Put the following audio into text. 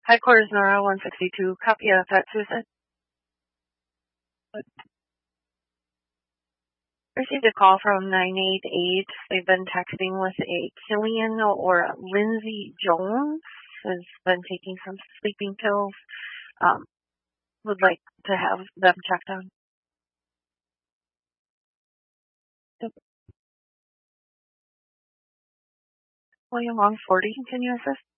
Headquarters Nora 162, copy of that, Susan. Received a call from 988. They've been texting with a Killian or Lindsay Jones, has been taking some sleeping pills. Would like to have them checked on. William Long 40, can you assist?